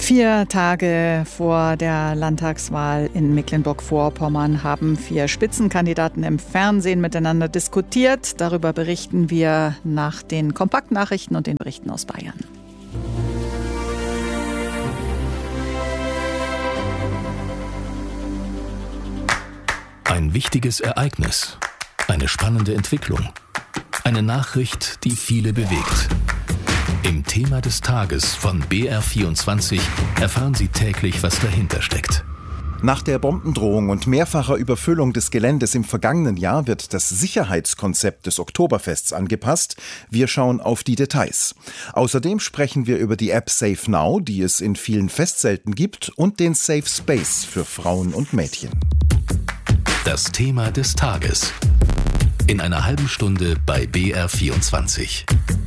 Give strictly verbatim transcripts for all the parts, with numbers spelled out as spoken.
Vier Tage vor der Landtagswahl in Mecklenburg-Vorpommern haben vier Spitzenkandidaten im Fernsehen miteinander diskutiert. Darüber berichten wir nach den Kompaktnachrichten und den Berichten aus Bayern. Ein wichtiges Ereignis, eine spannende Entwicklung, eine Nachricht, die viele bewegt. Im Thema des Tages von B R vierundzwanzig erfahren Sie täglich, was dahinter steckt. Nach der Bombendrohung und mehrfacher Überfüllung des Geländes im vergangenen Jahr wird das Sicherheitskonzept des Oktoberfests angepasst. Wir schauen auf die Details. Außerdem sprechen wir über die App Safe Now, die es in vielen Festzelten gibt, und den Safe Space für Frauen und Mädchen. Das Thema des Tages. In einer halben Stunde bei B R vierundzwanzig.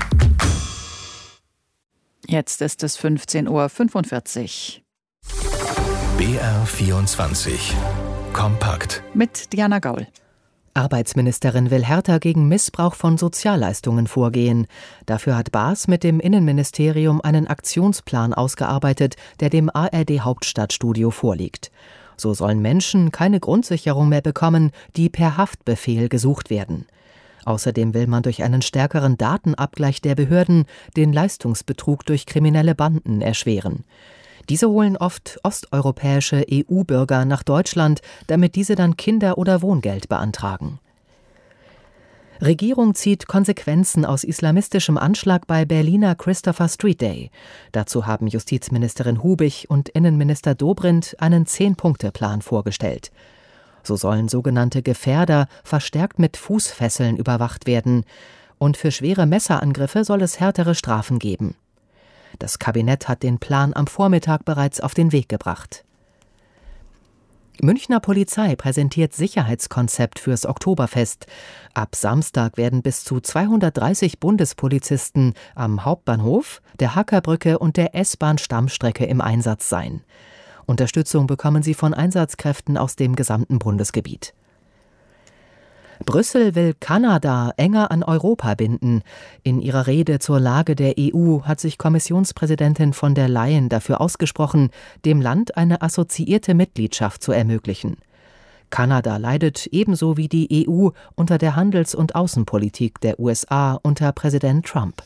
Jetzt ist es fünfzehn Uhr fünfundvierzig. B R vierundzwanzig. Kompakt. Mit Diana Gaul. Arbeitsministerin will härter gegen Missbrauch von Sozialleistungen vorgehen. Dafür hat Baas mit dem Innenministerium einen Aktionsplan ausgearbeitet, der dem A R D-Hauptstadtstudio vorliegt. So sollen Menschen keine Grundsicherung mehr bekommen, die per Haftbefehl gesucht werden. Außerdem will man durch einen stärkeren Datenabgleich der Behörden den Leistungsbetrug durch kriminelle Banden erschweren. Diese holen oft osteuropäische E U-Bürger nach Deutschland, damit diese dann Kinder- oder Wohngeld beantragen. Regierung zieht Konsequenzen aus islamistischem Anschlag bei Berliner Christopher Street Day. Dazu haben Justizministerin Hubig und Innenminister Dobrindt einen Zehn-Punkte-Plan vorgestellt. So sollen sogenannte Gefährder verstärkt mit Fußfesseln überwacht werden. Und für schwere Messerangriffe soll es härtere Strafen geben. Das Kabinett hat den Plan am Vormittag bereits auf den Weg gebracht. Münchner Polizei präsentiert Sicherheitskonzept fürs Oktoberfest. Ab Samstag werden bis zu zweihundertdreißig Bundespolizisten am Hauptbahnhof, der Hackerbrücke und der S-Bahn-Stammstrecke im Einsatz sein. Unterstützung bekommen sie von Einsatzkräften aus dem gesamten Bundesgebiet. Brüssel will Kanada enger an Europa binden. In ihrer Rede zur Lage der E U hat sich Kommissionspräsidentin von der Leyen dafür ausgesprochen, dem Land eine assoziierte Mitgliedschaft zu ermöglichen. Kanada leidet ebenso wie die E U unter der Handels- und Außenpolitik der U S A unter Präsident Trump.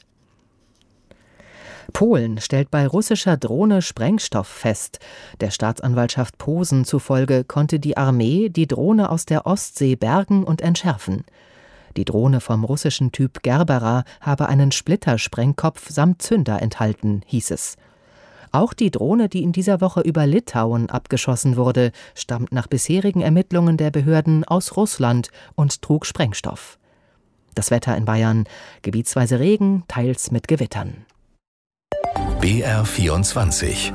Polen stellt bei russischer Drohne Sprengstoff fest. Der Staatsanwaltschaft Posen zufolge konnte die Armee die Drohne aus der Ostsee bergen und entschärfen. Die Drohne vom russischen Typ Gerbera habe einen Splittersprengkopf samt Zünder enthalten, hieß es. Auch die Drohne, die in dieser Woche über Litauen abgeschossen wurde, stammt nach bisherigen Ermittlungen der Behörden aus Russland und trug Sprengstoff. Das Wetter in Bayern: gebietsweise Regen, teils mit Gewittern. B R vierundzwanzig.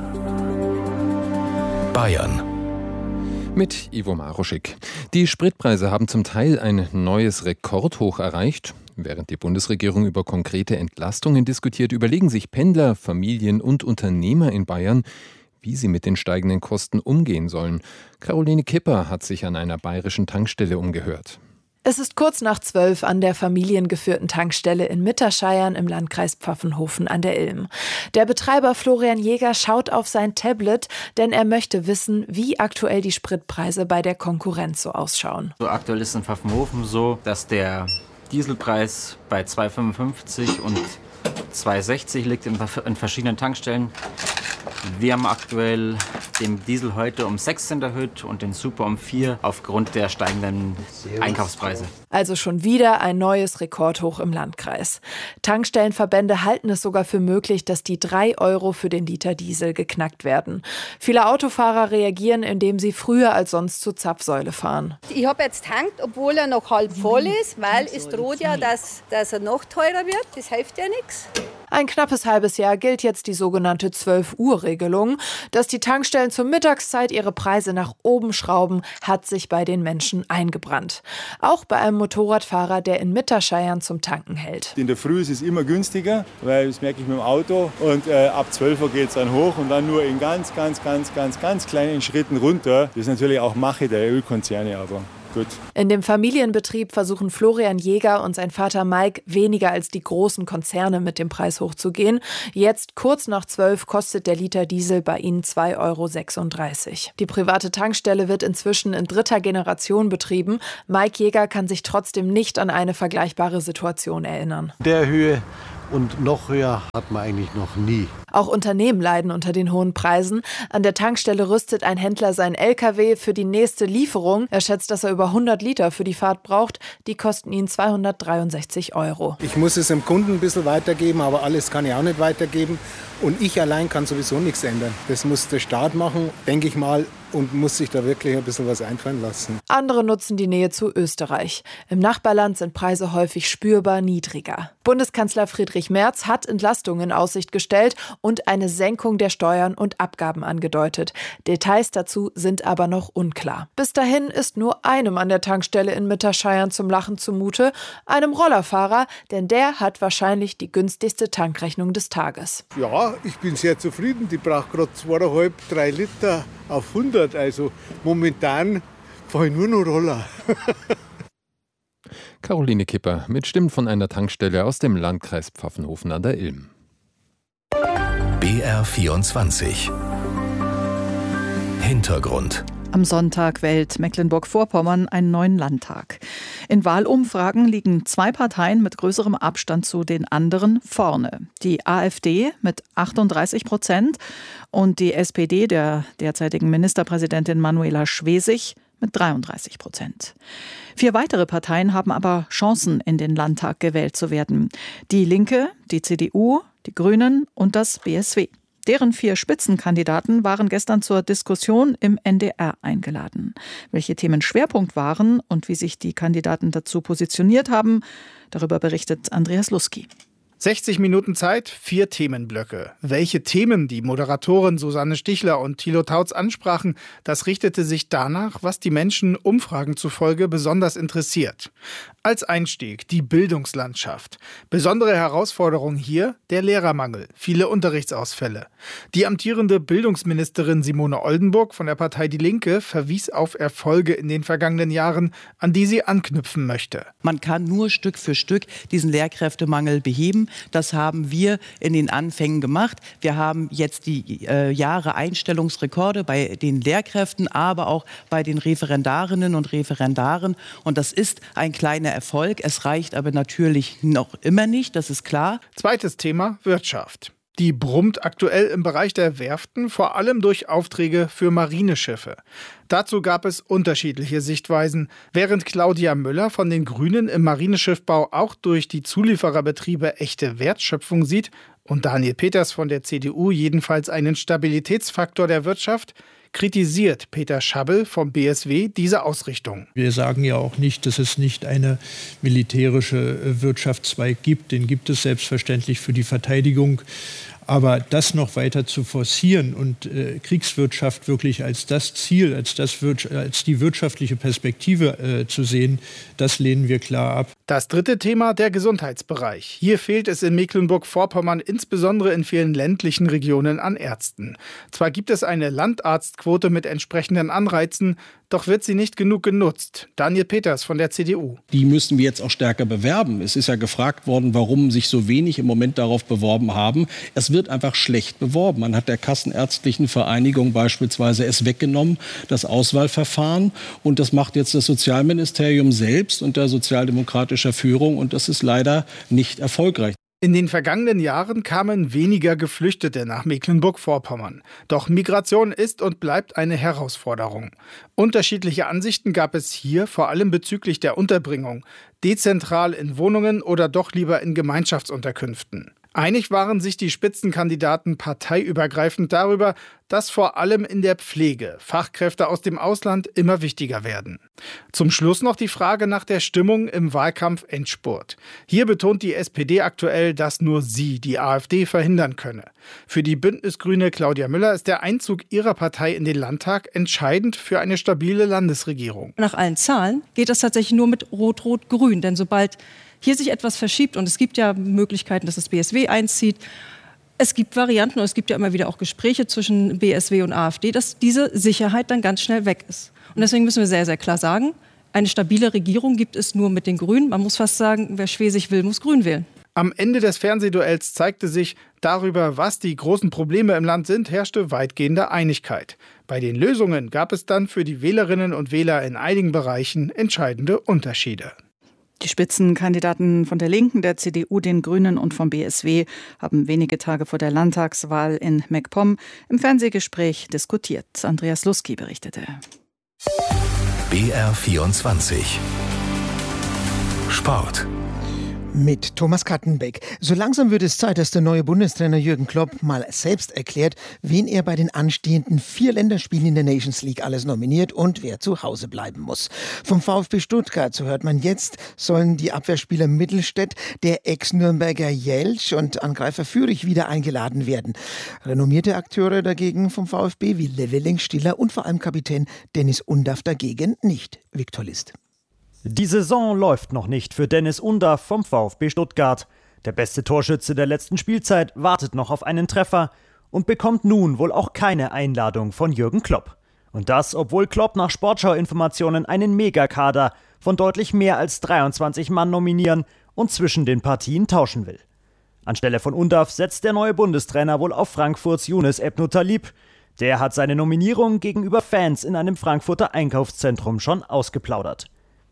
Bayern. Mit Ivo Maruschik. Die Spritpreise haben zum Teil ein neues Rekordhoch erreicht. Während die Bundesregierung über konkrete Entlastungen diskutiert, überlegen sich Pendler, Familien und Unternehmer in Bayern, wie sie mit den steigenden Kosten umgehen sollen. Caroline Kipper hat sich an einer bayerischen Tankstelle umgehört. Es ist kurz nach zwölf an der familiengeführten Tankstelle in Mitterscheiern im Landkreis Pfaffenhofen an der Ilm. Der Betreiber Florian Jäger schaut auf sein Tablet, denn er möchte wissen, wie aktuell die Spritpreise bei der Konkurrenz so ausschauen. So aktuell ist es in Pfaffenhofen so, dass der Dieselpreis bei zwei Komma fünfundfünfzig und zwei Komma sechzig liegt in, in verschiedenen Tankstellen. Wir haben aktuell den Diesel heute um sechs Cent erhöht und den Super um vier aufgrund der steigenden Einkaufspreise. Also schon wieder ein neues Rekordhoch im Landkreis. Tankstellenverbände halten es sogar für möglich, dass die drei Euro für den Liter Diesel geknackt werden. Viele Autofahrer reagieren, indem sie früher als sonst zur Zapfsäule fahren. Ich habe jetzt tankt, obwohl er noch halb voll ist, weil es droht ja, dass, dass er noch teurer wird. Das hilft ja nichts. Ein knappes halbes Jahr gilt jetzt die sogenannte zwölf-Uhr-Regelung. Dass die Tankstellen zur Mittagszeit ihre Preise nach oben schrauben, hat sich bei den Menschen eingebrannt. Auch bei einem Motorradfahrer, der in Mitterscheiern zum Tanken hält. In der Früh ist es immer günstiger, weil das merke ich mit dem Auto. Und äh, ab zwölf Uhr geht es dann hoch und dann nur in ganz, ganz, ganz, ganz, ganz kleinen Schritten runter. Das ist natürlich auch Mache der Ölkonzerne, aber gut. In dem Familienbetrieb versuchen Florian Jäger und sein Vater Mike weniger als die großen Konzerne mit dem Preis hochzugehen. Jetzt kurz nach zwölf kostet der Liter Diesel bei ihnen zwei Euro sechsunddreißig. Die private Tankstelle wird inzwischen in dritter Generation betrieben. Mike Jäger kann sich trotzdem nicht an eine vergleichbare Situation erinnern. Der Höhe und noch höher hat man eigentlich noch nie. Auch Unternehmen leiden unter den hohen Preisen. An der Tankstelle rüstet ein Händler seinen L K W für die nächste Lieferung. Er schätzt, dass er über hundert Liter für die Fahrt braucht. Die kosten ihn zweihundertdreiundsechzig Euro. Ich muss es dem Kunden ein bisschen weitergeben, aber alles kann ich auch nicht weitergeben. Und ich allein kann sowieso nichts ändern. Das muss der Staat machen, denke ich mal, und muss sich da wirklich ein bisschen was einfallen lassen. Andere nutzen die Nähe zu Österreich. Im Nachbarland sind Preise häufig spürbar niedriger. Bundeskanzler Friedrich Merz hat Entlastungen in Aussicht gestellt und eine Senkung der Steuern und Abgaben angedeutet. Details dazu sind aber noch unklar. Bis dahin ist nur einem an der Tankstelle in Mitterscheiern zum Lachen zumute, einem Rollerfahrer, denn der hat wahrscheinlich die günstigste Tankrechnung des Tages. Ja, ich bin sehr zufrieden. Die braucht gerade zweieinhalb, drei Liter auf hundert. Also momentan fahre ich nur noch Roller. Caroline Kipper mit Stimmen von einer Tankstelle aus dem Landkreis Pfaffenhofen an der Ilm. B R vierundzwanzig Hintergrund. Am Sonntag wählt Mecklenburg-Vorpommern einen neuen Landtag. In Wahlumfragen liegen zwei Parteien mit größerem Abstand zu den anderen vorne. Die AfD mit achtunddreißig Prozent und die S P D der derzeitigen Ministerpräsidentin Manuela Schwesig mit dreiunddreißig Prozent. Vier weitere Parteien haben aber Chancen, in den Landtag gewählt zu werden. Die Linke, die C D U, die Grünen und das B S W. Deren vier Spitzenkandidaten waren gestern zur Diskussion im N D R eingeladen. Welche Themen Schwerpunkt waren und wie sich die Kandidaten dazu positioniert haben, darüber berichtet Andreas Lusky. sechzig Minuten Zeit, vier Themenblöcke. Welche Themen die Moderatoren Susanne Stichler und Thilo Tautz ansprachen, das richtete sich danach, was die Menschen Umfragen zufolge besonders interessiert. Als Einstieg die Bildungslandschaft. Besondere Herausforderung hier der Lehrermangel, viele Unterrichtsausfälle. Die amtierende Bildungsministerin Simone Oldenburg von der Partei Die Linke verwies auf Erfolge in den vergangenen Jahren, an die sie anknüpfen möchte. Man kann nur Stück für Stück diesen Lehrkräftemangel beheben. Das haben wir in den Anfängen gemacht. Wir haben jetzt die äh, Jahre Einstellungsrekorde bei den Lehrkräften, aber auch bei den Referendarinnen und Referendaren. Und das ist ein kleiner Erfolg. Es reicht aber natürlich noch immer nicht, das ist klar. Zweites Thema, Wirtschaft. Die brummt aktuell im Bereich der Werften, vor allem durch Aufträge für Marineschiffe. Dazu gab es unterschiedliche Sichtweisen. Während Claudia Müller von den Grünen im Marineschiffbau auch durch die Zuliefererbetriebe echte Wertschöpfung sieht und Daniel Peters von der C D U jedenfalls einen Stabilitätsfaktor der Wirtschaft, kritisiert Peter Schabbel vom B S W diese Ausrichtung. Wir sagen ja auch nicht, dass es nicht eine militärische Wirtschaftszweig gibt. Den gibt es selbstverständlich für die Verteidigung. Aber das noch weiter zu forcieren und äh, Kriegswirtschaft wirklich als das Ziel, als, das, als die wirtschaftliche Perspektive äh, zu sehen, das lehnen wir klar ab. Das dritte Thema, der Gesundheitsbereich. Hier fehlt es in Mecklenburg-Vorpommern insbesondere in vielen ländlichen Regionen an Ärzten. Zwar gibt es eine Landarztquote mit entsprechenden Anreizen, doch wird sie nicht genug genutzt. Daniel Peters von der C D U. Die müssen wir jetzt auch stärker bewerben. Es ist ja gefragt worden, warum sich so wenig im Moment darauf beworben haben. Es wird einfach schlecht beworben. Man hat der Kassenärztlichen Vereinigung beispielsweise es weggenommen, das Auswahlverfahren. Und das macht jetzt das Sozialministerium selbst unter sozialdemokratischer Führung. Und das ist leider nicht erfolgreich. In den vergangenen Jahren kamen weniger Geflüchtete nach Mecklenburg-Vorpommern. Doch Migration ist und bleibt eine Herausforderung. Unterschiedliche Ansichten gab es hier, vor allem bezüglich der Unterbringung. Dezentral in Wohnungen oder doch lieber in Gemeinschaftsunterkünften. Einig waren sich die Spitzenkandidaten parteiübergreifend darüber, dass vor allem in der Pflege Fachkräfte aus dem Ausland immer wichtiger werden. Zum Schluss noch die Frage nach der Stimmung im Wahlkampf-Endspurt. Hier betont die S P D aktuell, dass nur sie die AfD verhindern könne. Für die Bündnisgrüne Claudia Müller ist der Einzug ihrer Partei in den Landtag entscheidend für eine stabile Landesregierung. Nach allen Zahlen geht das tatsächlich nur mit Rot-Rot-Grün, denn sobald hier sich etwas verschiebt, und es gibt ja Möglichkeiten, dass das B S W einzieht. Es gibt Varianten und es gibt ja immer wieder auch Gespräche zwischen B S W und AfD, dass diese Sicherheit dann ganz schnell weg ist. Und deswegen müssen wir sehr, sehr klar sagen, Eine stabile Regierung gibt es nur mit den Grünen. Man muss fast sagen, wer Schwesig will, muss Grün wählen. Am Ende des Fernsehduells zeigte sich, darüber, was die großen Probleme im Land sind, herrschte weitgehende Einigkeit. Bei den Lösungen gab es dann für die Wählerinnen und Wähler in einigen Bereichen entscheidende Unterschiede. Die Spitzenkandidaten von der Linken, der C D U, den Grünen und vom B S W haben wenige Tage vor der Landtagswahl in MacPom im Fernsehgespräch diskutiert. Andreas Luski berichtete. B R vierundzwanzig Sport. Mit Thomas Kattenbeck. So langsam wird es Zeit, dass der neue Bundestrainer Jürgen Klopp mal selbst erklärt, wen er bei den anstehenden vier Länderspielen in der Nations League alles nominiert und wer zu Hause bleiben muss. Vom VfB Stuttgart, so hört man jetzt, sollen die Abwehrspieler Mittelstädt, der Ex-Nürnberger Jeltsch und Angreifer Führig wieder eingeladen werden. Renommierte Akteure dagegen vom VfB wie Leveling, Stiller und vor allem Kapitän Dennis Undaff dagegen nicht. Viktor List. Die Saison läuft noch nicht für Dennis Undaff vom VfB Stuttgart. Der beste Torschütze der letzten Spielzeit wartet noch auf einen Treffer und bekommt nun wohl auch keine Einladung von Jürgen Klopp. Und das, obwohl Klopp nach Sportschau-Informationen einen Megakader von deutlich mehr als dreiundzwanzig Mann nominieren und zwischen den Partien tauschen will. Anstelle von Undaff setzt der neue Bundestrainer wohl auf Frankfurts Younes Ebnou Talib. Der hat seine Nominierung gegenüber Fans in einem Frankfurter Einkaufszentrum schon ausgeplaudert.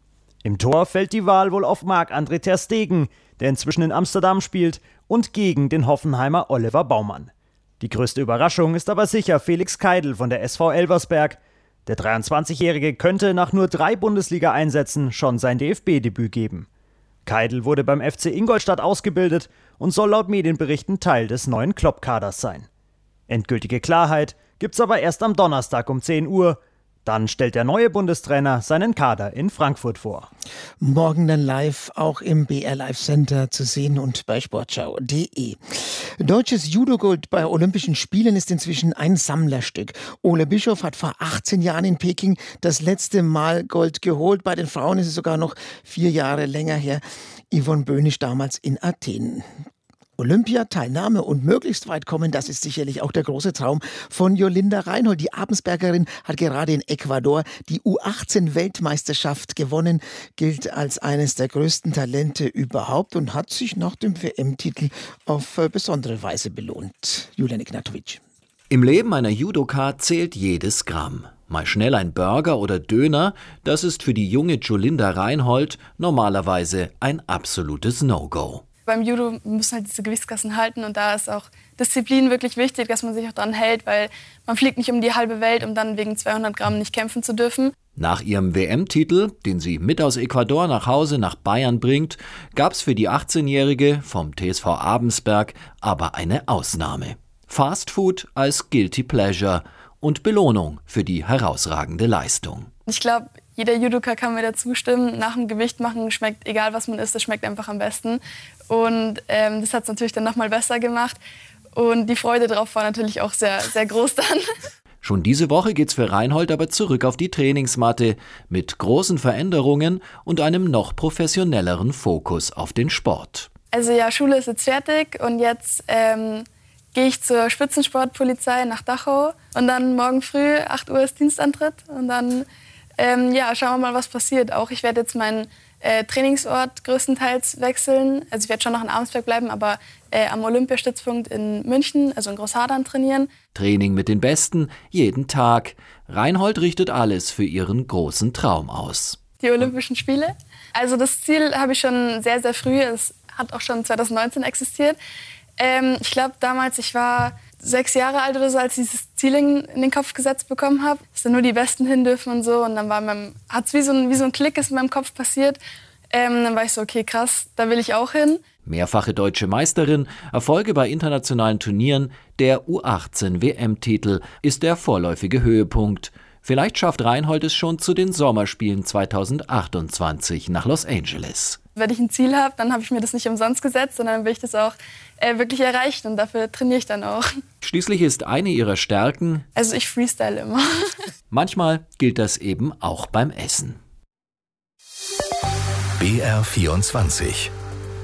Im Tor fällt die Wahl wohl auf Marc-André ter Stegen, der inzwischen in Amsterdam spielt, und gegen den Hoffenheimer Oliver Baumann. Die größte Überraschung ist aber sicher Felix Keidl von der S V Elversberg. Der dreiundzwanzigjährige könnte nach nur drei Bundesliga-Einsätzen schon sein D F B-Debüt geben. Keidl wurde beim F C Ingolstadt ausgebildet und soll laut Medienberichten Teil des neuen Klopp-Kaders sein. Endgültige Klarheit gibt's aber erst am Donnerstag um zehn Uhr. Dann stellt der neue Bundestrainer seinen Kader in Frankfurt vor. Morgen dann live auch im B R Live Center zu sehen und bei sportschau punkt de. Deutsches Judo-Gold bei Olympischen Spielen ist inzwischen ein Sammlerstück. Ole Bischof hat vor achtzehn Jahren in Peking das letzte Mal Gold geholt. Bei den Frauen ist es sogar noch vier Jahre länger her. Yvonne Böhnisch damals in Athen. Olympiateilnahme und möglichst weit kommen, das ist sicherlich auch der große Traum von Jolinda Reinhold. Die Abensbergerin hat gerade in Ecuador die U achtzehn Weltmeisterschaft gewonnen, gilt als eines der größten Talente überhaupt und hat sich nach dem W M-Titel auf besondere Weise belohnt. Julian Ignatovic. Im Leben einer Judoka zählt jedes Gramm. Mal schnell ein Burger oder Döner, das ist für die junge Jolinda Reinhold normalerweise ein absolutes No-Go. Beim Judo müssen halt diese Gewichtsklassen halten und da ist auch Disziplin wirklich wichtig, dass man sich auch dran hält, weil man fliegt nicht um die halbe Welt, um dann wegen zweihundert Gramm nicht kämpfen zu dürfen. Nach ihrem W M-Titel, den sie mit aus Ecuador nach Hause nach Bayern bringt, gab's für die achtzehnjährige vom T S V Abensberg aber eine Ausnahme. Fast Food als Guilty Pleasure und Belohnung für die herausragende Leistung. Ich glaube, jeder Judoka kann mir dazu stimmen. Nach dem Gewicht machen schmeckt, egal was man isst, das schmeckt einfach am besten. Und ähm, das hat es natürlich dann noch mal besser gemacht. Und die Freude drauf war natürlich auch sehr, sehr groß dann. Schon diese Woche geht's für Reinhold aber zurück auf die Trainingsmatte mit großen Veränderungen und einem noch professionelleren Fokus auf den Sport. Also ja, Schule ist jetzt fertig und jetzt ähm, gehe ich zur Spitzensportpolizei nach Dachau. Und dann morgen früh, acht Uhr ist Dienstantritt. Und dann ähm, ja, schauen wir mal, was passiert. Auch ich werde jetzt meinen äh, Trainingsort größtenteils wechseln. Also ich werde schon noch in Abensberg bleiben, aber äh, am Olympiastützpunkt in München, also in Großhadern, trainieren. Training mit den Besten, jeden Tag. Reinhold richtet alles für ihren großen Traum aus. Die Olympischen Spiele. Also das Ziel habe ich schon sehr, sehr früh. Es hat auch schon zweitausendneunzehn existiert. Ähm, ich glaube damals, ich war sechs Jahre alt oder so, als ich dieses Ziel in, in den Kopf gesetzt bekommen habe, dass da nur die Besten hin dürfen und so. Und dann war mein, hat's wie so ein, wie so ein Klick ist in meinem Kopf passiert. Ähm, dann war ich so, okay, krass, da will ich auch hin. Mehrfache deutsche Meisterin, Erfolge bei internationalen Turnieren, der U achtzehn W M-Titel ist der vorläufige Höhepunkt. Vielleicht schafft Reinhold es schon zu den Sommerspielen zweitausendachtundzwanzig nach Los Angeles. Wenn ich ein Ziel habe, dann habe ich mir das nicht umsonst gesetzt, sondern dann will ich das auch äh, wirklich erreichen und dafür trainiere ich dann auch. Schließlich ist eine ihrer Stärken: Also ich freestyle immer. Manchmal gilt das eben auch beim Essen. B R vierundzwanzig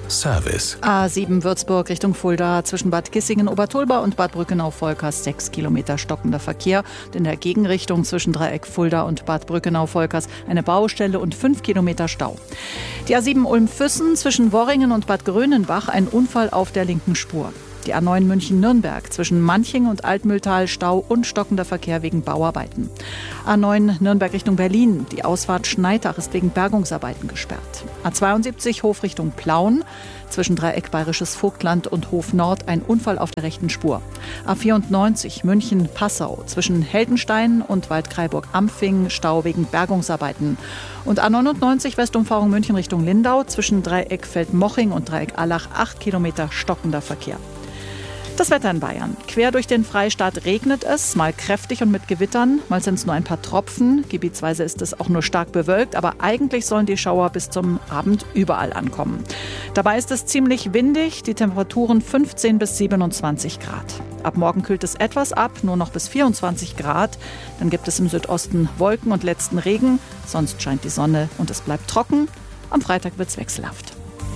Service. A sieben Würzburg Richtung Fulda zwischen Bad Kissingen-Obertolba und Bad Brückenau-Volkers sechs Kilometer stockender Verkehr. Und in der Gegenrichtung zwischen Dreieck Fulda und Bad Brückenau-Volkers eine Baustelle und fünf Kilometer Stau. Die A sieben Ulm-Füssen zwischen Worringen und Bad Grönenbach ein Unfall auf der linken Spur. Die A neun München-Nürnberg zwischen Manching und Altmühltal Stau und stockender Verkehr wegen Bauarbeiten. A neun Nürnberg Richtung Berlin. Die Ausfahrt Schneidach ist wegen Bergungsarbeiten gesperrt. A zweiundsiebzig Hof Richtung Plauen. Zwischen Dreieck Bayerisches Vogtland und Hof Nord ein Unfall auf der rechten Spur. A vierundneunzig München-Passau zwischen Heldenstein und Waldkraiburg-Ampfing Stau wegen Bergungsarbeiten. Und A neunundneunzig Westumfahrung München Richtung Lindau zwischen Dreieck Feldmoching und Dreieck Allach acht Kilometer stockender Verkehr. Das Wetter in Bayern. Quer durch den Freistaat regnet es, mal kräftig und mit Gewittern, mal sind es nur ein paar Tropfen. Gebietsweise ist es auch nur stark bewölkt, aber eigentlich sollen die Schauer bis zum Abend überall ankommen. Dabei ist es ziemlich windig, die Temperaturen fünfzehn bis siebenundzwanzig Grad. Ab morgen kühlt es etwas ab, nur noch bis vierundzwanzig Grad. Dann gibt es im Südosten Wolken und letzten Regen, sonst scheint die Sonne und es bleibt trocken. Am Freitag wird es wechselhaft.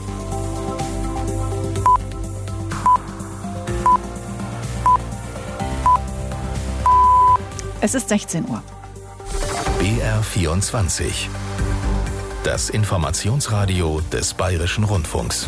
Es ist sechzehn Uhr. B R vierundzwanzig. Das Informationsradio des Bayerischen Rundfunks.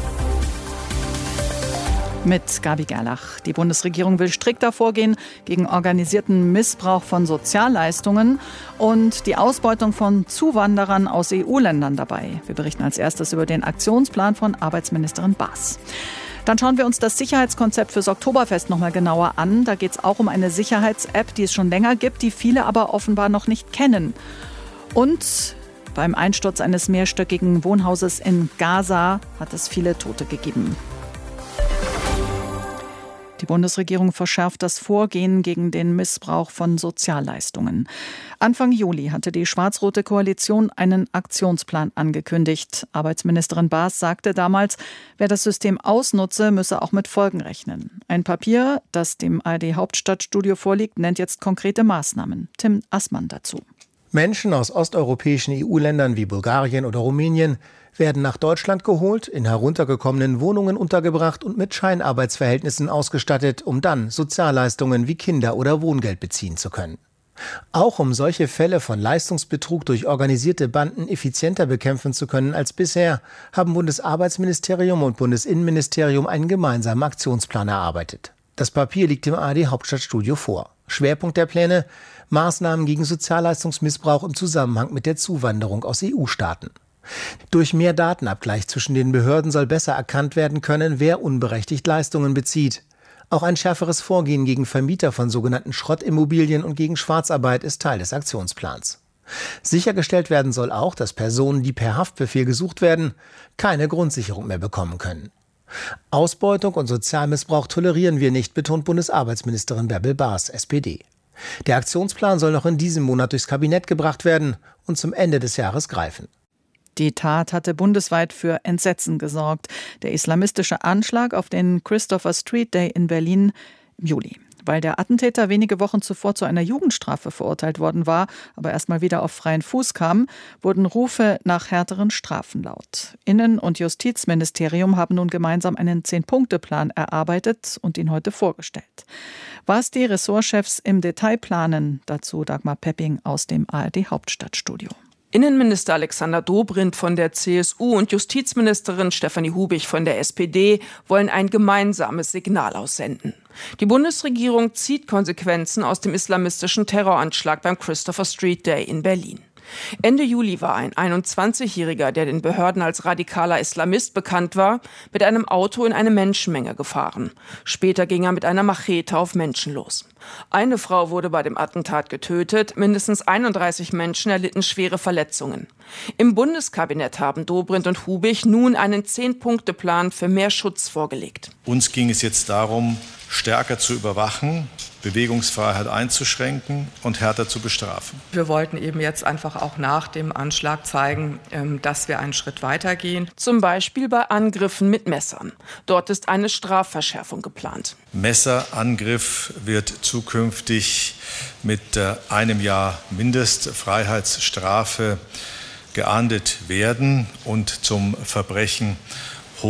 Mit Gabi Gerlach. Die Bundesregierung will strikter vorgehen gegen organisierten Missbrauch von Sozialleistungen und die Ausbeutung von Zuwanderern aus E U-Ländern dabei. Wir berichten als erstes über den Aktionsplan von Arbeitsministerin Baas. Dann schauen wir uns das Sicherheitskonzept fürs Oktoberfest noch mal genauer an. Da geht es auch um eine Sicherheits-App, die es schon länger gibt, die viele aber offenbar noch nicht kennen. Und beim Einsturz eines mehrstöckigen Wohnhauses in Gaza hat es viele Tote gegeben. Die Bundesregierung verschärft das Vorgehen gegen den Missbrauch von Sozialleistungen. Anfang Juli hatte die schwarz-rote Koalition einen Aktionsplan angekündigt. Arbeitsministerin Baas sagte damals, wer das System ausnutze, müsse auch mit Folgen rechnen. Ein Papier, das dem A R D-Hauptstadtstudio vorliegt, nennt jetzt konkrete Maßnahmen. Tim Assmann dazu. Menschen aus osteuropäischen E U-Ländern wie Bulgarien oder Rumänien werden nach Deutschland geholt, in heruntergekommenen Wohnungen untergebracht und mit Scheinarbeitsverhältnissen ausgestattet, um dann Sozialleistungen wie Kinder- oder Wohngeld beziehen zu können. Auch um solche Fälle von Leistungsbetrug durch organisierte Banden effizienter bekämpfen zu können als bisher, haben Bundesarbeitsministerium und Bundesinnenministerium einen gemeinsamen Aktionsplan erarbeitet. Das Papier liegt dem A R D-Hauptstadtstudio vor. Schwerpunkt der Pläne: Maßnahmen gegen Sozialleistungsmissbrauch im Zusammenhang mit der Zuwanderung aus E U-Staaten. Durch mehr Datenabgleich zwischen den Behörden soll besser erkannt werden können, wer unberechtigt Leistungen bezieht. Auch ein schärferes Vorgehen gegen Vermieter von sogenannten Schrottimmobilien und gegen Schwarzarbeit ist Teil des Aktionsplans. Sichergestellt werden soll auch, dass Personen, die per Haftbefehl gesucht werden, keine Grundsicherung mehr bekommen können. Ausbeutung und Sozialmissbrauch tolerieren wir nicht, betont Bundesarbeitsministerin Bärbel Baas, S P D. Der Aktionsplan soll noch in diesem Monat durchs Kabinett gebracht werden und zum Ende des Jahres greifen. Die Tat hatte bundesweit für Entsetzen gesorgt. Der islamistische Anschlag auf den Christopher Street Day in Berlin im Juli. Weil der Attentäter wenige Wochen zuvor zu einer Jugendstrafe verurteilt worden war, aber erst mal wieder auf freien Fuß kam, wurden Rufe nach härteren Strafen laut. Innen- und Justizministerium haben nun gemeinsam einen Zehn-Punkte-Plan erarbeitet und ihn heute vorgestellt. Was die Ressortchefs im Detail planen, dazu Dagmar Pepping aus dem A R D-Hauptstadtstudio. Innenminister Alexander Dobrindt von der C S U und Justizministerin Stefanie Hubig von der S P D wollen ein gemeinsames Signal aussenden. Die Bundesregierung zieht Konsequenzen aus dem islamistischen Terroranschlag beim Christopher Street Day in Berlin. Ende Juli war ein einundzwanzigjähriger, der den Behörden als radikaler Islamist bekannt war, mit einem Auto in eine Menschenmenge gefahren. Später ging er mit einer Machete auf Menschen los. Eine Frau wurde bei dem Attentat getötet, mindestens einunddreißig Menschen erlitten schwere Verletzungen. Im Bundeskabinett haben Dobrindt und Hubig nun einen Zehn-Punkte-Plan für mehr Schutz vorgelegt. Uns ging es jetzt darum, stärker zu überwachen, Bewegungsfreiheit einzuschränken und härter zu bestrafen. Wir wollten eben jetzt einfach auch nach dem Anschlag zeigen, dass wir einen Schritt weitergehen. Zum Beispiel bei Angriffen mit Messern. Dort ist eine Strafverschärfung geplant. Messerangriff wird zukünftig mit einem Jahr Mindestfreiheitsstrafe geahndet werden und zum Verbrechen hoch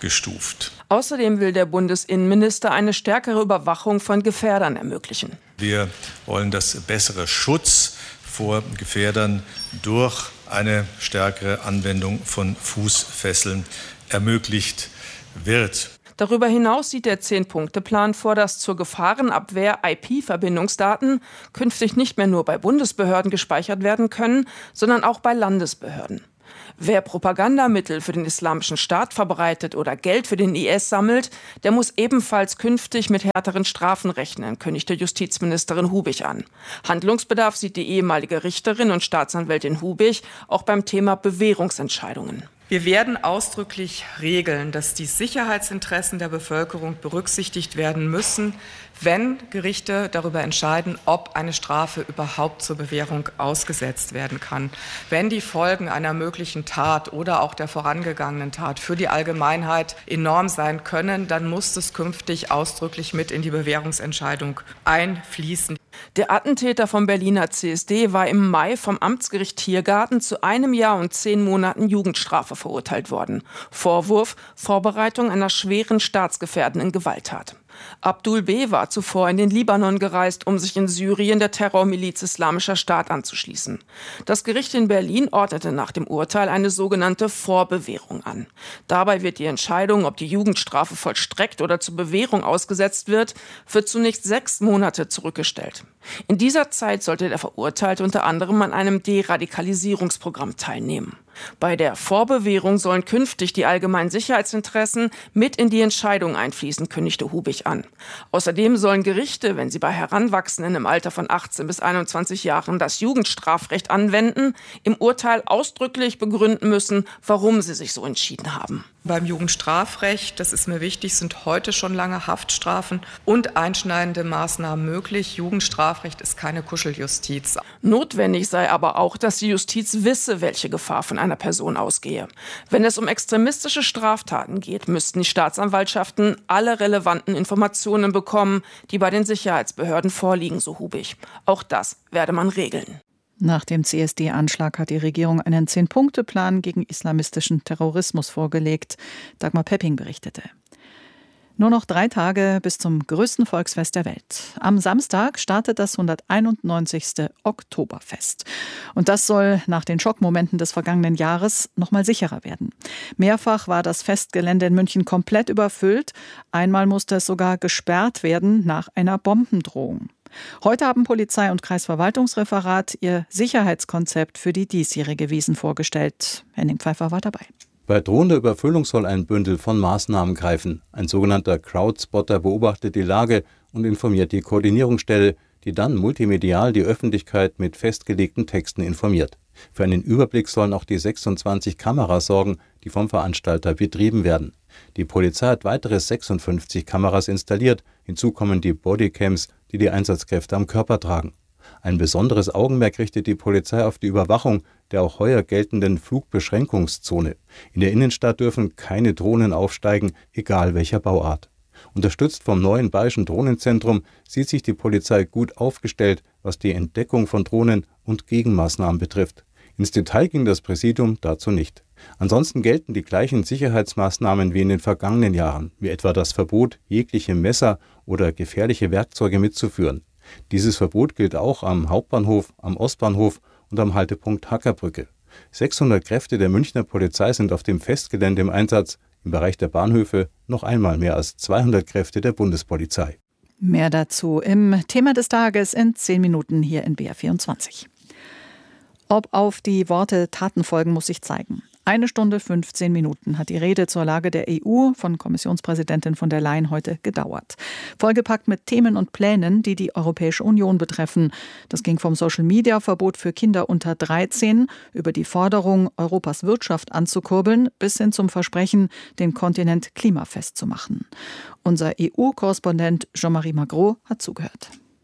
abgestuft. Außerdem will der Bundesinnenminister eine stärkere Überwachung von Gefährdern ermöglichen. Wir wollen, dass bessere Schutz vor Gefährdern durch eine stärkere Anwendung von Fußfesseln ermöglicht wird. Darüber hinaus sieht der Zehn-Punkte-Plan vor, dass zur Gefahrenabwehr I P-Verbindungsdaten künftig nicht mehr nur bei Bundesbehörden gespeichert werden können, sondern auch bei Landesbehörden. Wer Propagandamittel für den Islamischen Staat verbreitet oder Geld für den I S sammelt, der muss ebenfalls künftig mit härteren Strafen rechnen, kündigte Justizministerin Hubich an. Handlungsbedarf sieht die ehemalige Richterin und Staatsanwältin Hubich auch beim Thema Bewährungsentscheidungen. Wir werden ausdrücklich regeln, dass die Sicherheitsinteressen der Bevölkerung berücksichtigt werden müssen, wenn Gerichte darüber entscheiden, ob eine Strafe überhaupt zur Bewährung ausgesetzt werden kann. Wenn die Folgen einer möglichen Tat oder auch der vorangegangenen Tat für die Allgemeinheit enorm sein können, dann muss es künftig ausdrücklich mit in die Bewährungsentscheidung einfließen. Der Attentäter vom Berliner C S D war im Mai vom Amtsgericht Tiergarten zu einem Jahr und zehn Monaten Jugendstrafe verurteilt worden. Vorwurf: Vorbereitung einer schweren staatsgefährdenden Gewalttat. Abdul B. war zuvor in den Libanon gereist, um sich in Syrien der Terrormiliz Islamischer Staat anzuschließen. Das Gericht in Berlin ordnete nach dem Urteil eine sogenannte Vorbewährung an. Dabei wird die Entscheidung, ob die Jugendstrafe vollstreckt oder zur Bewährung ausgesetzt wird, für zunächst sechs Monate zurückgestellt. In dieser Zeit sollte der Verurteilte unter anderem an einem Deradikalisierungsprogramm teilnehmen. Bei der Vorbewährung sollen künftig die allgemeinen Sicherheitsinteressen mit in die Entscheidung einfließen, kündigte Hubich an. Außerdem sollen Gerichte, wenn sie bei Heranwachsenden im Alter von achtzehn bis einundzwanzig Jahren das Jugendstrafrecht anwenden, im Urteil ausdrücklich begründen müssen, warum sie sich so entschieden haben. Beim Jugendstrafrecht, das ist mir wichtig, sind heute schon lange Haftstrafen und einschneidende Maßnahmen möglich. Jugendstrafrecht ist keine Kuscheljustiz. Notwendig sei aber auch, dass die Justiz wisse, welche Gefahr von einer Person ausgehe. Wenn es um extremistische Straftaten geht, müssten die Staatsanwaltschaften alle relevanten Informationen bekommen, die bei den Sicherheitsbehörden vorliegen, so Hubich. Auch das werde man regeln. Nach dem C S D-Anschlag hat die Regierung einen Zehn-Punkte-Plan gegen islamistischen Terrorismus vorgelegt. Dagmar Pepping berichtete. Nur noch drei Tage bis zum größten Volksfest der Welt. Am Samstag startet das hunderteinundneunzigste Oktoberfest. Und das soll nach den Schockmomenten des vergangenen Jahres noch mal sicherer werden. Mehrfach war das Festgelände in München komplett überfüllt. Einmal musste es sogar gesperrt werden nach einer Bombendrohung. Heute haben Polizei und Kreisverwaltungsreferat ihr Sicherheitskonzept für die diesjährige Wiesn vorgestellt. Henning Pfeiffer war dabei. Bei drohender Überfüllung soll ein Bündel von Maßnahmen greifen. Ein sogenannter Crowdspotter beobachtet die Lage und informiert die Koordinierungsstelle, die dann multimedial die Öffentlichkeit mit festgelegten Texten informiert. Für einen Überblick sollen auch die sechsundzwanzig Kameras sorgen, die vom Veranstalter betrieben werden. Die Polizei hat weitere sechsundfünfzig Kameras installiert. Hinzu kommen die Bodycams, die die Einsatzkräfte am Körper tragen. Ein besonderes Augenmerk richtet die Polizei auf die Überwachung der auch heuer geltenden Flugbeschränkungszone. In der Innenstadt dürfen keine Drohnen aufsteigen, egal welcher Bauart. Unterstützt vom neuen Bayerischen Drohnenzentrum sieht sich die Polizei gut aufgestellt, was die Entdeckung von Drohnen und Gegenmaßnahmen betrifft. Ins Detail ging das Präsidium dazu nicht. Ansonsten gelten die gleichen Sicherheitsmaßnahmen wie in den vergangenen Jahren, wie etwa das Verbot, jegliche Messer oder gefährliche Werkzeuge mitzuführen. Dieses Verbot gilt auch am Hauptbahnhof, am Ostbahnhof und am Haltepunkt Hackerbrücke. sechshundert Kräfte der Münchner Polizei sind auf dem Festgelände im Einsatz, im Bereich der Bahnhöfe noch einmal mehr als zweihundert Kräfte der Bundespolizei. Mehr dazu im Thema des Tages in zehn Minuten hier in B R vierundzwanzig. Ob auf die Worte Taten folgen, muss sich zeigen. Eine Stunde fünfzehn Minuten hat die Rede zur Lage der E U von Kommissionspräsidentin von der Leyen heute gedauert. Vollgepackt mit Themen und Plänen, die die Europäische Union betreffen. Das ging vom Social-Media-Verbot für Kinder unter dreizehn über die Forderung, Europas Wirtschaft anzukurbeln, bis hin zum Versprechen, den Kontinent klimafest zu machen. Unser E U-Korrespondent Jean-Marie Magro hat zugehört.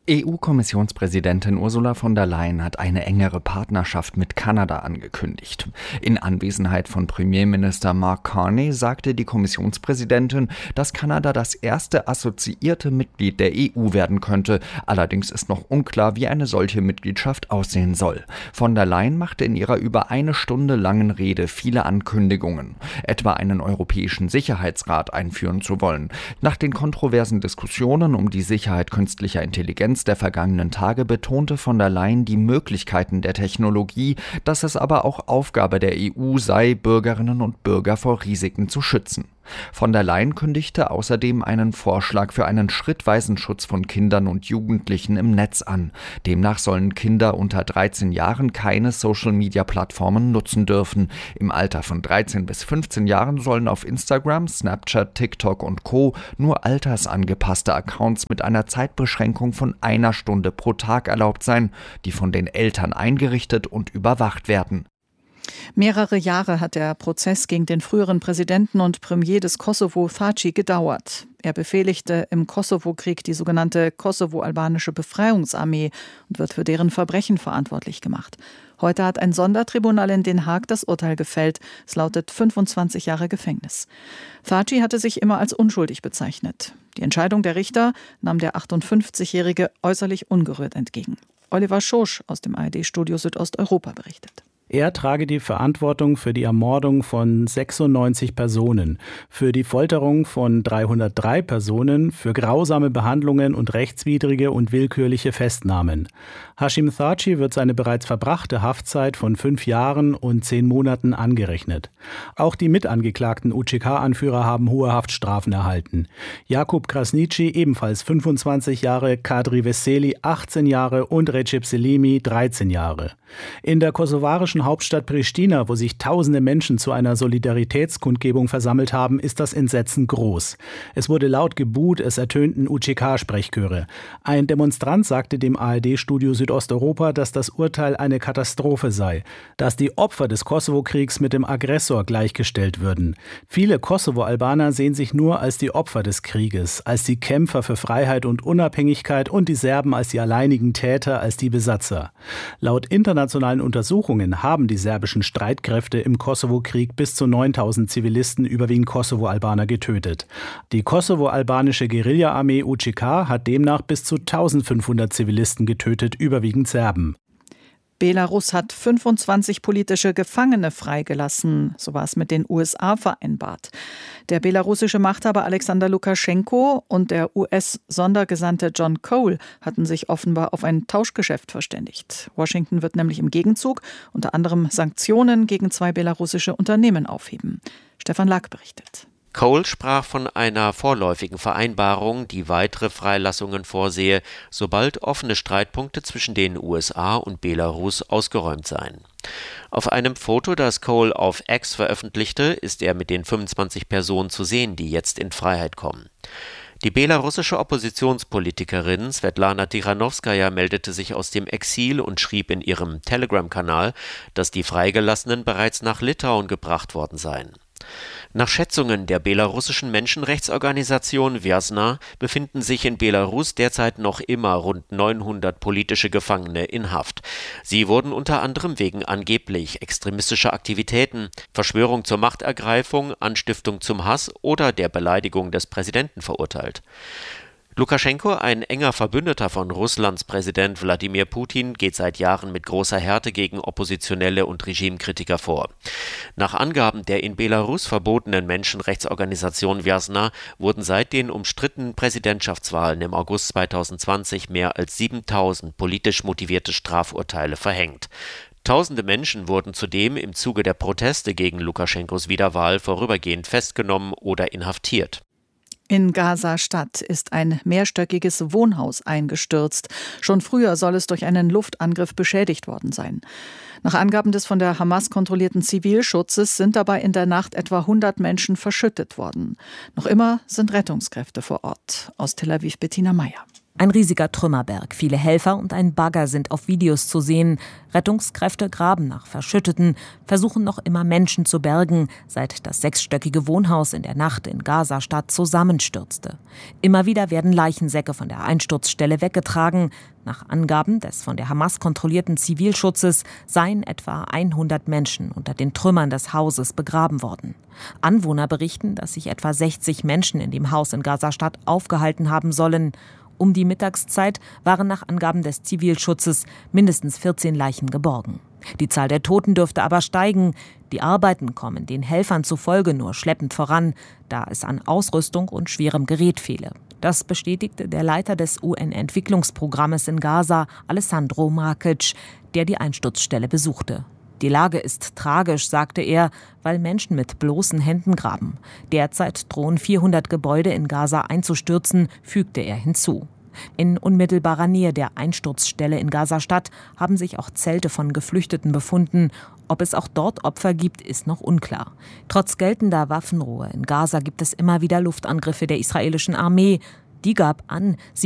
E U-Kommissionspräsidentin Ursula von der Leyen hat eine engere Partnerschaft mit Kanada angekündigt. In Anwesenheit von Premierminister Mark Carney sagte die Kommissionspräsidentin, dass Kanada das erste assoziierte Mitglied der E U werden könnte. Allerdings ist noch unklar, wie eine solche Mitgliedschaft aussehen soll. Von der Leyen machte in ihrer über eine Stunde langen Rede viele Ankündigungen, etwa einen Europäischen Sicherheitsrat einführen zu wollen. Nach den kontroversen Diskussionen um die Sicherheit künstlicher Intelligenz der vergangenen Tage betonte von der Leyen die Möglichkeiten der Technologie, dass es aber auch Aufgabe der E U sei, Bürgerinnen und Bürger vor Risiken zu schützen. Von der Leyen kündigte außerdem einen Vorschlag für einen schrittweisen Schutz von Kindern und Jugendlichen im Netz an. Demnach sollen Kinder unter dreizehn Jahren keine Social-Media-Plattformen nutzen dürfen. Im Alter von dreizehn bis fünfzehn Jahren sollen auf Instagram, Snapchat, TikTok und Co. nur altersangepasste Accounts mit einer Zeitbeschränkung von einer Stunde pro Tag erlaubt sein, die von den Eltern eingerichtet und überwacht werden. Mehrere Jahre hat der Prozess gegen den früheren Präsidenten und Premier des Kosovo, Thaci, gedauert. Er befehligte im Kosovo-Krieg die sogenannte Kosovo-albanische Befreiungsarmee und wird für deren Verbrechen verantwortlich gemacht. Heute hat ein Sondertribunal in Den Haag das Urteil gefällt. Es lautet fünfundzwanzig Jahre Gefängnis. Thaci hatte sich immer als unschuldig bezeichnet. Die Entscheidung der Richter nahm der achtundfünfzigjährige äußerlich ungerührt entgegen. Oliver Schosch aus dem A R D-Studio Südosteuropa berichtet. Er trage die Verantwortung für die Ermordung von sechsundneunzig Personen, für die Folterung von dreihundertdrei Personen, für grausame Behandlungen und rechtswidrige und willkürliche Festnahmen. Hashim Thaci wird seine bereits verbrachte Haftzeit von fünf Jahren und zehn Monaten angerechnet. Auch die mitangeklagten U C K-Anführer haben hohe Haftstrafen erhalten. Jakub Krasniqi ebenfalls fünfundzwanzig Jahre, Kadri Veseli achtzehn Jahre und Recep Selimi dreizehn Jahre. In der kosovarischen Hauptstadt Pristina, wo sich tausende Menschen zu einer Solidaritätskundgebung versammelt haben, ist das Entsetzen groß. Es wurde laut gebuht, es ertönten U C K-Sprechchöre. Ein Demonstrant sagte dem A R D-Studio Südosteuropa, dass das Urteil eine Katastrophe sei, dass die Opfer des Kosovo-Kriegs mit dem Aggressor gleichgestellt würden. Viele Kosovo-Albaner sehen sich nur als die Opfer des Krieges, als die Kämpfer für Freiheit und Unabhängigkeit und die Serben als die alleinigen Täter, als die Besatzer. Laut internationalen Untersuchungen haben die serbischen Streitkräfte im Kosovo-Krieg bis zu neuntausend Zivilisten, überwiegend Kosovo-Albaner, getötet. Die kosovo-albanische Guerilla-Armee U C K hat demnach bis zu eintausendfünfhundert Zivilisten getötet, überwiegend Serben. Belarus hat fünfundzwanzig politische Gefangene freigelassen, so war es mit den U S A vereinbart. Der belarussische Machthaber Alexander Lukaschenko und der U S-Sondergesandte John Cole hatten sich offenbar auf ein Tauschgeschäft verständigt. Washington wird nämlich im Gegenzug unter anderem Sanktionen gegen zwei belarussische Unternehmen aufheben. Stefan Lack berichtet. Cole sprach von einer vorläufigen Vereinbarung, die weitere Freilassungen vorsehe, sobald offene Streitpunkte zwischen den U S A und Belarus ausgeräumt seien. Auf einem Foto, das Cole auf X veröffentlichte, ist er mit den fünfundzwanzig Personen zu sehen, die jetzt in Freiheit kommen. Die belarussische Oppositionspolitikerin Svetlana Tichanowskaja meldete sich aus dem Exil und schrieb in ihrem Telegram-Kanal, dass die Freigelassenen bereits nach Litauen gebracht worden seien. Nach Schätzungen der belarussischen Menschenrechtsorganisation Vjasna befinden sich in Belarus derzeit noch immer rund neunhundert politische Gefangene in Haft. Sie wurden unter anderem wegen angeblich extremistischer Aktivitäten, Verschwörung zur Machtergreifung, Anstiftung zum Hass oder der Beleidigung des Präsidenten verurteilt. Lukaschenko, ein enger Verbündeter von Russlands Präsident Wladimir Putin, geht seit Jahren mit großer Härte gegen Oppositionelle und Regimekritiker vor. Nach Angaben der in Belarus verbotenen Menschenrechtsorganisation Vjasna wurden seit den umstrittenen Präsidentschaftswahlen im August zweitausendzwanzig mehr als siebentausend politisch motivierte Strafurteile verhängt. Tausende Menschen wurden zudem im Zuge der Proteste gegen Lukaschenkos Wiederwahl vorübergehend festgenommen oder inhaftiert. In Gaza-Stadt ist ein mehrstöckiges Wohnhaus eingestürzt. Schon früher soll es durch einen Luftangriff beschädigt worden sein. Nach Angaben des von der Hamas kontrollierten Zivilschutzes sind dabei in der Nacht etwa hundert Menschen verschüttet worden. Noch immer sind Rettungskräfte vor Ort. Aus Tel Aviv Bettina Meyer. Ein riesiger Trümmerberg, viele Helfer und ein Bagger sind auf Videos zu sehen. Rettungskräfte graben nach Verschütteten, versuchen noch immer Menschen zu bergen, seit das sechsstöckige Wohnhaus in der Nacht in Gaza-Stadt zusammenstürzte. Immer wieder werden Leichensäcke von der Einsturzstelle weggetragen. Nach Angaben des von der Hamas kontrollierten Zivilschutzes seien etwa hundert Menschen unter den Trümmern des Hauses begraben worden. Anwohner berichten, dass sich etwa sechzig Menschen in dem Haus in Gaza-Stadt aufgehalten haben sollen. Um die Mittagszeit waren nach Angaben des Zivilschutzes mindestens vierzehn Leichen geborgen. Die Zahl der Toten dürfte aber steigen. Die Arbeiten kommen den Helfern zufolge nur schleppend voran, da es an Ausrüstung und schwerem Gerät fehle. Das bestätigte der Leiter des U N-Entwicklungsprogrammes in Gaza, Alessandro Markic, der die Einsturzstelle besuchte. Die Lage ist tragisch, sagte er, weil Menschen mit bloßen Händen graben. Derzeit drohen vierhundert Gebäude in Gaza einzustürzen, fügte er hinzu. In unmittelbarer Nähe der Einsturzstelle in Gaza-Stadt haben sich auch Zelte von Geflüchteten befunden. Ob es auch dort Opfer gibt, ist noch unklar. Trotz geltender Waffenruhe in Gaza gibt es immer wieder Luftangriffe der israelischen Armee. Die gab an, sie